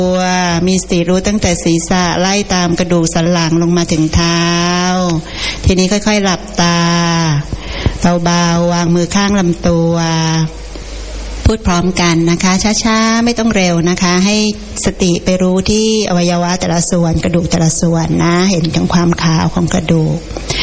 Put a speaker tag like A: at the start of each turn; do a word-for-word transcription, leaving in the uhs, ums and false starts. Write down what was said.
A: มีสติรู้ตั้งแต่ศีรษะไล่ตามกระดูกสันหลังลงมาถึงเท้าทีนี้ค่อยๆหลับตาเบาๆวางมือข้างลำตัวพูดพร้อมกันนะคะช้าๆไม่ต้องเร็วนะคะให้สติไปรู้ที่อวัยวะแต่ละส่วนกระดูกแต่ละส่วนนะเห็นถึงความขาวของกระดูก